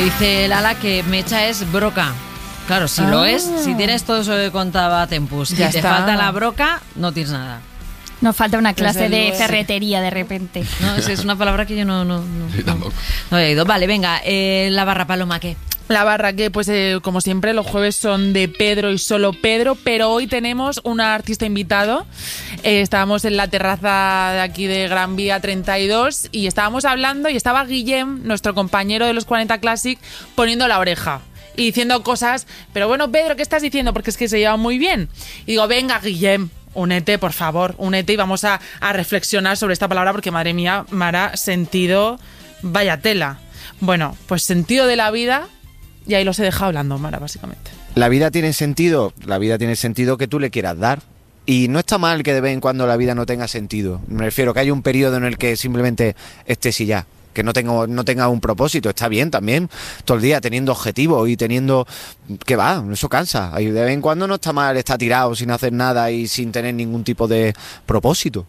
Me dice Lala que mecha es broca. Claro, si lo es, si tienes todo eso que contaba Tempus y te falta la broca, no tienes nada. Nos falta una clase de ferretería de repente. No, es una palabra que yo no he oído. Vale, venga, la barra Paloma, ¿qué? La barra que, pues como siempre, los jueves son de Pedro y solo Pedro, pero hoy tenemos un artista invitado. Estábamos en la terraza de aquí de Gran Vía 32 y estábamos hablando y estaba Guillem, nuestro compañero de los 40 Classic, poniendo la oreja y diciendo cosas. Pero bueno, Pedro, ¿qué estás diciendo? Porque es que se lleva muy bien. Y digo, venga, Guillem, únete, por favor, únete y vamos a reflexionar sobre esta palabra porque, madre mía, Mara, sentido, vaya tela. Bueno, pues sentido de la vida. Y ahí los he dejado hablando, Mara, básicamente. La vida tiene sentido que tú le quieras dar. Y no está mal que de vez en cuando la vida no tenga sentido. Me refiero que haya un periodo en el que simplemente estés y ya. Que no tenga un propósito. Está bien también. Todo el día teniendo objetivos y teniendo... ¿Qué va? Eso cansa. Y de vez en cuando no está mal estar tirado sin hacer nada y sin tener ningún tipo de propósito.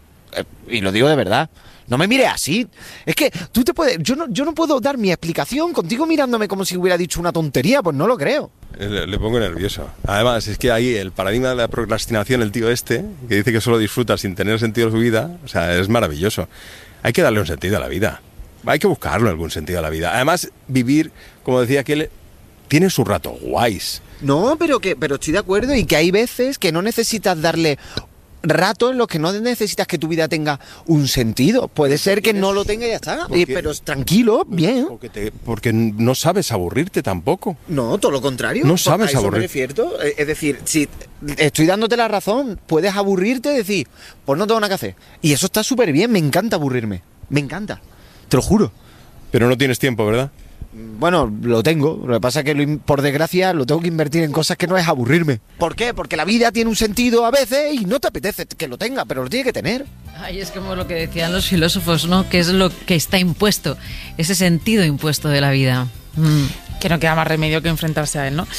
Y lo digo de verdad. No me mires así. Es que tú te puedes... Yo no puedo dar mi explicación contigo mirándome como si hubiera dicho una tontería. Pues no lo creo. Le pongo nervioso. Además, es que ahí el paradigma de la procrastinación, el tío este, que dice que solo disfruta sin tener sentido en su vida, o sea, es maravilloso. Hay que darle un sentido a la vida. Hay que buscarlo algún sentido a la vida. Además, vivir, como decía aquel, tiene su rato guays. No, pero estoy de acuerdo y que hay veces que no necesitas darle... ratos en los que no necesitas que tu vida tenga un sentido. Puede ser que no lo tenga y ya está. Pero tranquilo, bien. Porque no sabes aburrirte tampoco. No, todo lo contrario. No sabes aburrirte. Es decir, si estoy dándote la razón, puedes aburrirte y decir, pues no tengo nada que hacer. Y eso está súper bien, me encanta aburrirme. Me encanta. Te lo juro. Pero no tienes tiempo, ¿verdad? Bueno, lo tengo. Lo que pasa es que, por desgracia, lo tengo que invertir en cosas que no es aburrirme. ¿Por qué? Porque la vida tiene un sentido a veces y no te apetece que lo tenga, pero lo tiene que tener. Ay, es como lo que decían los filósofos, ¿no? Que es lo que está impuesto, ese sentido impuesto de la vida. Que no queda más remedio que enfrentarse a él, ¿no?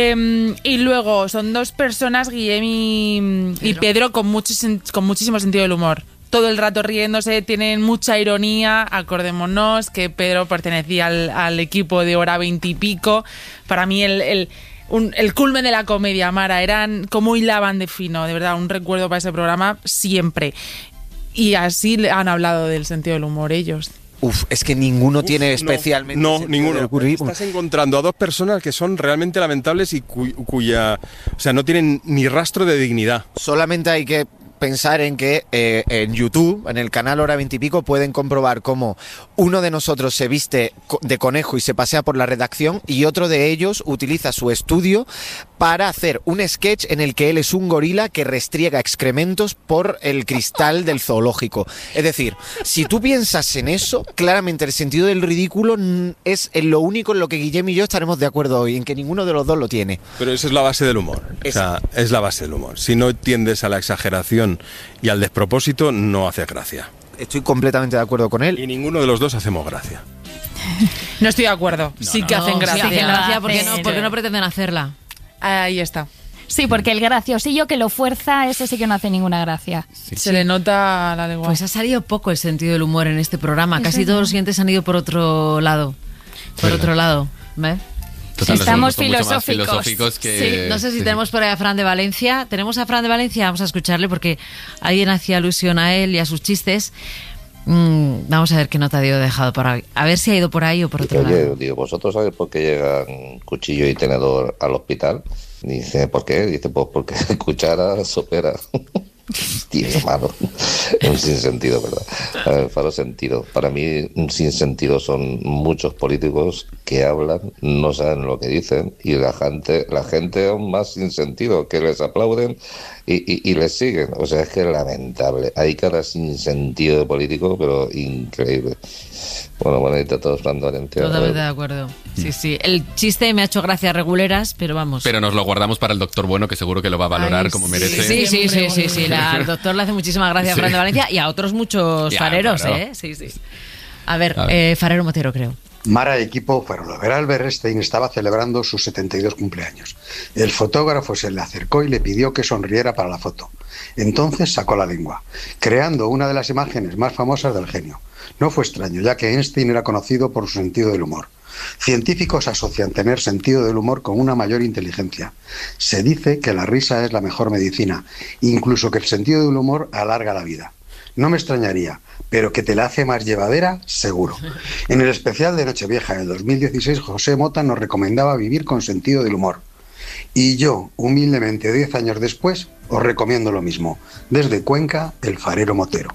Y luego son dos personas, Guillem y Pedro, con muchísimo sentido del humor. Todo el rato riéndose, tienen mucha ironía. Acordémonos que Pedro pertenecía al equipo de Hora 20 y pico. Para mí el culmen de la comedia, Mara, eran como hilaban de fino, de verdad, un recuerdo para ese programa siempre. Y así han hablado del sentido del humor ellos. Es que ninguno tiene especialmente... No, ninguno. Estás encontrando a dos personas que son realmente lamentables y cuya... O sea, no tienen ni rastro de dignidad. Solamente hay que pensar en que en YouTube, en el canal Hora 20 y pico, pueden comprobar cómo uno de nosotros se viste de conejo y se pasea por la redacción y otro de ellos utiliza su estudio para hacer un sketch en el que él es un gorila que restriega excrementos por el cristal del zoológico. Es decir, si tú piensas en eso, claramente el sentido del ridículo es lo único en lo que Guillem y yo estaremos de acuerdo hoy, en que ninguno de los dos lo tiene. Pero esa es la base del humor. O sea, es la base del humor. Si no tiendes a la exageración y al despropósito, no hace gracia. Estoy completamente de acuerdo con él. Y ninguno de los dos hacemos gracia. No estoy de acuerdo. Sí que hacen gracia. Sí hacen gracia porque no pretenden hacerla. Ahí está. Sí, porque el graciosillo que lo fuerza, ese sí que no hace ninguna gracia. Se le nota la lengua. Pues ha salido poco el sentido del humor en este programa. Casi todos los siguientes han ido por otro lado. ¿Ves? Total, estamos filosóficos que... Sí. No sé si tenemos por ahí a Fran de Valencia. ¿Tenemos a Fran de Valencia? Vamos a escucharle porque alguien hacía alusión a él y a sus chistes. Vamos a ver qué nota dio dejado por ahí. A ver si ha ido por ahí o por otro lado. Digo, ¿vosotros sabéis por qué llegan cuchillo y tenedor al hospital? Dice, ¿por qué? Dice, pues porque cuchara sopera. Tío, malo. Un sinsentido, ¿verdad? Para sentido. Para mí, un sinsentido son muchos políticos que hablan, no saben lo que dicen, y la gente aún más sinsentido, que les aplauden y les siguen. O sea, es que es lamentable. Hay cada sinsentido de político, pero increíble. Bueno, bonito a todos, Fran Valencia. Totalmente de acuerdo. Sí. El chiste me ha hecho gracias reguleras, pero vamos. Pero nos lo guardamos para el doctor Bueno, que seguro que lo va a valorar como merece. Sí. Al doctor le hace muchísimas gracias a Fran de Valencia y a otros muchos fareros, claro. Sí. A ver, Farero Motero, creo. Mara y equipo fueron a ver a Albert Einstein, estaba celebrando sus 72 cumpleaños. El fotógrafo se le acercó y le pidió que sonriera para la foto. Entonces sacó la lengua, creando una de las imágenes más famosas del genio. No fue extraño, ya que Einstein era conocido por su sentido del humor. Científicos asocian tener sentido del humor con una mayor inteligencia. Se dice que la risa es la mejor medicina, incluso que el sentido del humor alarga la vida. No me extrañaría, pero que te la hace más llevadera, seguro. En el especial de Nochevieja del 2016, José Mota nos recomendaba vivir con sentido del humor. Y yo, humildemente, 10 años después, os recomiendo lo mismo. Desde Cuenca, el farero motero.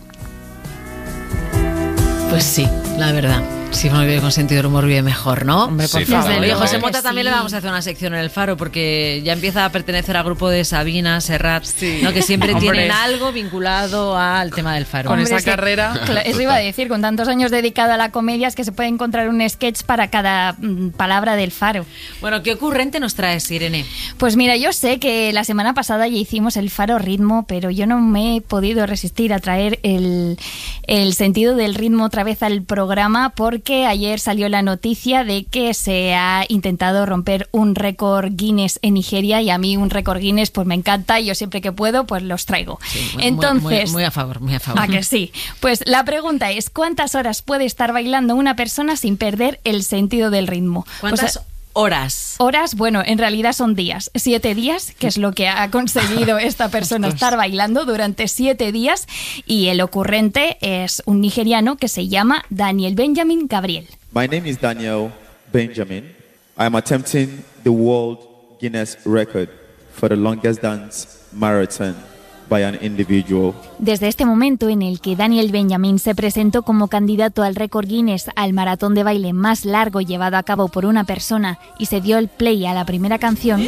Pues sí, la verdad. Si uno vive con sentido del humor, vive mejor, ¿no? Hombre, por Sí, favor. Desde luego, José Hombre, Mota también sí. le vamos a hacer una sección en el Faro, porque ya empieza a pertenecer al grupo de Sabina, Serrat, Sí. ¿no? Que siempre Hombre. tienen algo vinculado al tema del Faro. Con Hombre, esa es que- carrera. Eso iba a decir, con tantos años dedicado a la comedia, es que se puede encontrar un sketch para cada palabra del Faro. Bueno, ¿qué ocurrente nos traes, Irene? Pues mira, yo sé que la semana pasada ya hicimos el Faro ritmo, pero yo no me he podido resistir a traer el sentido del ritmo otra vez al programa, porque ayer salió la noticia de que se ha intentado romper un récord Guinness en Nigeria, y a mí un récord Guinness pues me encanta, y yo siempre que puedo pues los traigo. Entonces, Muy a favor, muy a favor. ¿a que sí? Pues la pregunta es, ¿cuántas horas puede estar bailando una persona sin perder el sentido del ritmo? ¿Cuántas Pues, horas? horas, bueno, en realidad son días. 7 días, que es lo que ha conseguido esta persona, estar bailando durante 7 días. Y el ocurrente es un nigeriano que se llama Daniel Benjamin Gabriel. My name is Daniel Benjamin. I am attempting the World Guinness record for the longest dance marathon by an individual. Desde este momento en el que Daniel Benjamin se presentó como candidato al récord Guinness al maratón de baile más largo llevado a cabo por una persona y se dio el play a la primera canción,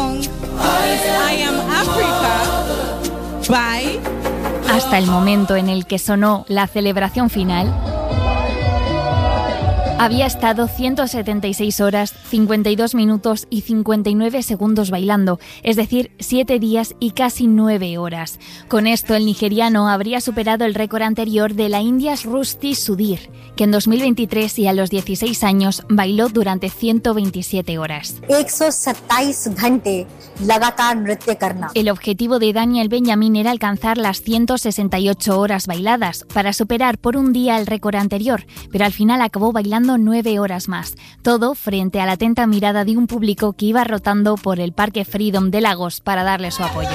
hasta el momento en el que sonó la celebración final, había estado 176 horas, 52 minutos y 59 segundos bailando, es decir, 7 días y casi 9 horas. Con esto, el nigeriano habría superado el récord anterior de la india Shruti Sudhir, que en 2023 y a los 16 años bailó durante 127 horas. 127 घंटे लगातार नृत्य करना। El objetivo de Daniel Benjamin era alcanzar las 168 horas bailadas para superar por un día el récord anterior, pero al final acabó bailando 9 horas más, todo frente a la atenta mirada de un público que iba rotando por el Parque Freedom de Lagos para darle su apoyo.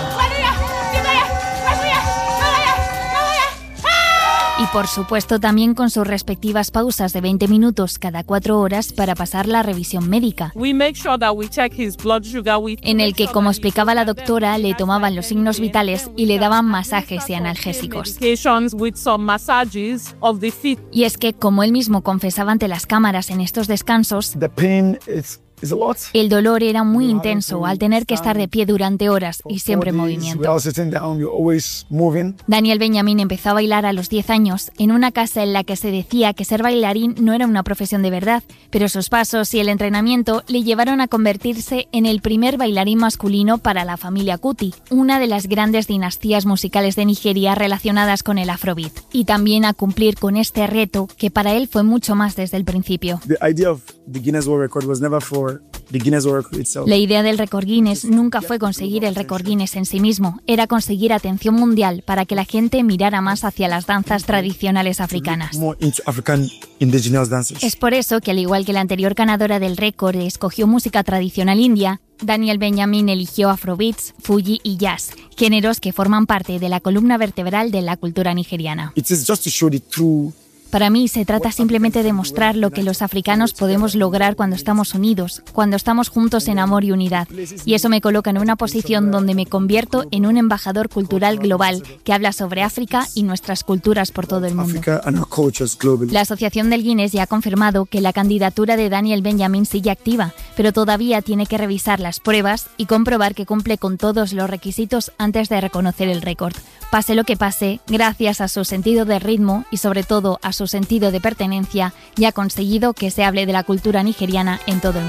Y por supuesto también con sus respectivas pausas de 20 minutos cada 4 horas para pasar la revisión médica, en el que, como explicaba la doctora, le tomaban los signos vitales y le daban masajes y analgésicos. Y es que, como él mismo confesaba ante las cámaras en estos descansos, el dolor era muy intenso al tener que estar de pie durante horas y siempre en movimiento. Daniel Benjamin empezó a bailar a los 10 años en una casa en la que se decía que ser bailarín no era una profesión de verdad, pero sus pasos y el entrenamiento le llevaron a convertirse en el primer bailarín masculino para la familia Kuti, una de las grandes dinastías musicales de Nigeria relacionadas con el Afrobeat, y también a cumplir con este reto que para él fue mucho más desde el principio. La idea del récord Guinness nunca fue conseguir el récord Guinness en sí mismo, era conseguir atención mundial para que la gente mirara más hacia las danzas tradicionales africanas. Es por eso que, al igual que la anterior ganadora del récord escogió música tradicional india, Daniel Benjamin eligió afrobeats, fuji y jazz, géneros que forman parte de la columna vertebral de la cultura nigeriana. Para mí se trata simplemente de mostrar lo que los africanos podemos lograr cuando estamos unidos, cuando estamos juntos en amor y unidad. Y eso me coloca en una posición donde me convierto en un embajador cultural global que habla sobre África y nuestras culturas por todo el mundo. La Asociación del Guinness ya ha confirmado que la candidatura de Daniel Benjamin sigue activa, pero todavía tiene que revisar las pruebas y comprobar que cumple con todos los requisitos antes de reconocer el récord. Pase lo que pase, gracias a su sentido de ritmo y sobre todo a su sentido de pertenencia, ya ha conseguido que se hable de la cultura nigeriana en todo el mundo.